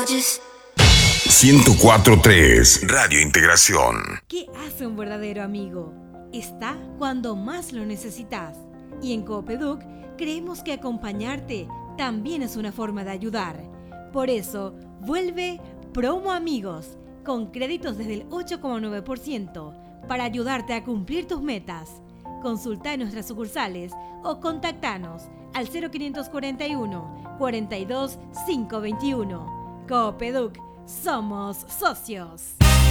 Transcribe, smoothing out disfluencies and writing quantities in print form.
104.3 Radio Integración. ¿Qué hace un verdadero amigo? Está cuando más lo necesitas. Y en Coopeduc creemos que acompañarte también es una forma de ayudar. Por eso, vuelve Promo Amigos, con créditos desde el 8,9% para ayudarte a cumplir tus metas. Consulta en nuestras sucursales o contactanos al 0541 42 521. Coopeduc, somos socios.